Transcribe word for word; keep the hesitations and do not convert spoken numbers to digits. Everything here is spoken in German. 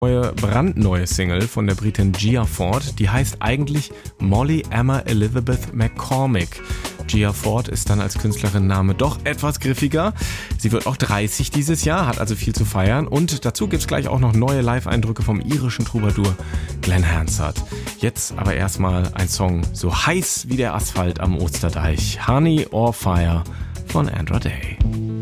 Neue, brandneue Single von der Britin Gia Ford, die heißt eigentlich Molly Emma Elizabeth McCormick. Gia Ford ist dann als Künstlerinnenname doch etwas griffiger. Sie wird auch dreißig dieses Jahr, hat also viel zu feiern. Und dazu gibt's gleich auch noch neue Live-Eindrücke vom irischen Troubadour Glenn Hansard. Jetzt aber erstmal ein Song so heiß wie der Asphalt am Osterdeich. Honey or Fire von Andra Day.